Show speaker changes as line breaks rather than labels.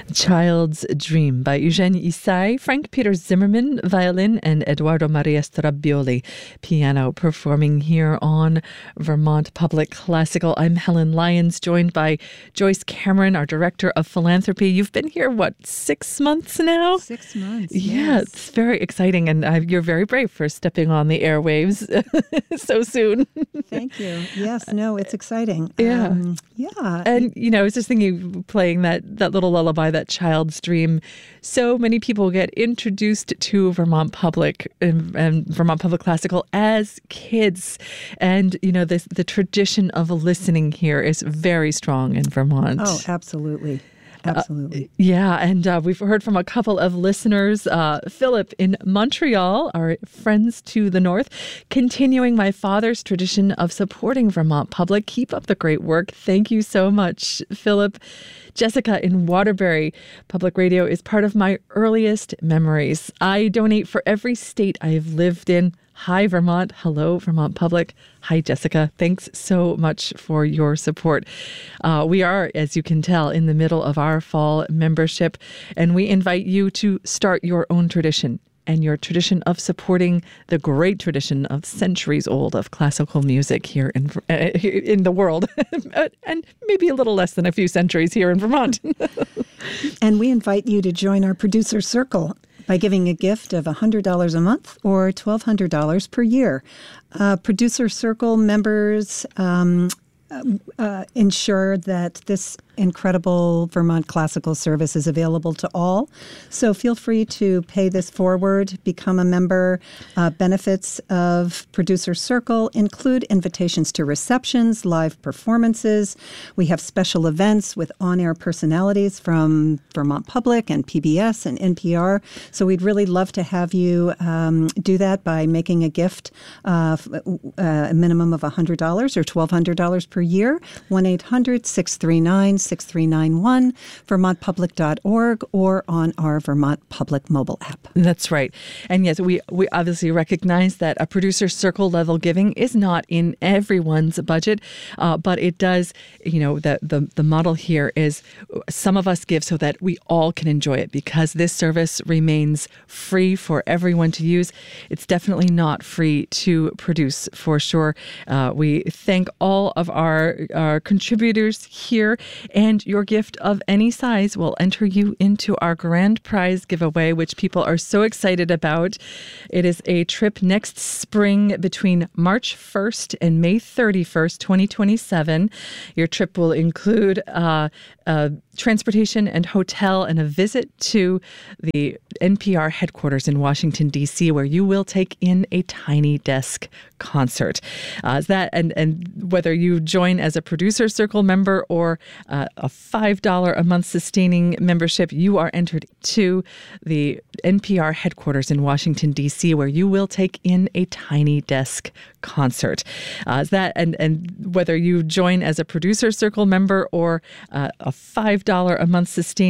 Child's Dream by Eugène Issai, Frank Peter Zimmerman, violin, and Eduardo Maria Strabbioli, piano, performing here on Vermont Public Classical. I'm Helen Lyons, joined by Joyce Cameron, our Director of Philanthropy. You've been here, 6 months now?
6 months,
Yeah,
yes.
It's very exciting, and you're very brave for stepping on the airwaves so soon.
Thank you. Yes, no, it's exciting.
Yeah.
And,
I was just thinking, playing that little lullaby, that Child's Dream, so many people get introduced to Vermont Public and Vermont Public Classical as kids. And, the tradition of listening here is very strong in Vermont.
Oh, absolutely. Absolutely.
And we've heard from a couple of listeners. Philip in Montreal, our friends to the north, continuing my father's tradition of supporting Vermont Public. Keep up the great work. Thank you so much, Philip. Jessica in Waterbury, public radio is part of my earliest memories. I donate for every state I have lived in. Hi, Vermont. Hello, Vermont Public. Hi, Jessica. Thanks so much for your support. We are, as you can tell, in the middle of our fall membership, and we invite you to start your own tradition and your tradition of supporting the great tradition of centuries old of classical music here in the world, and maybe a little less than a few centuries here in Vermont.
And we invite you to join our producer circle by giving a gift of $100 a month or $1,200 per year. Producer Circle members ensure that this incredible Vermont classical service is available to all. So feel free to pay this forward, become a member. Benefits of Producer Circle include invitations to receptions, live performances. We have special events with on-air personalities from Vermont Public and PBS and NPR. So we'd really love to have you do that by making a gift, a minimum of $100 or $1,200 per year, 1-800-639-6391, vermontpublic.org, or on our Vermont Public mobile app.
That's right. And yes, we obviously recognize that a producer circle level giving is not in everyone's budget, but it does, the model here is some of us give so that we all can enjoy it, because this service remains free for everyone to use. It's definitely not free to produce, for sure. We thank all of our contributors here, and your gift of any size will enter you into our grand prize giveaway, which people are so excited about. It is a trip next spring between March 1st and May 31st, 2027. Your trip will include transportation and hotel and a visit to the NPR headquarters in Washington, D.C., where you will take in a Tiny Desk concert. And whether you join as a Producer Circle member or a $5 a month sustaining membership, you are entered to the NPR headquarters in Washington, D.C., where you will take in a Tiny Desk concert. And whether you join as a Producer Circle member or a $5 a month sustaining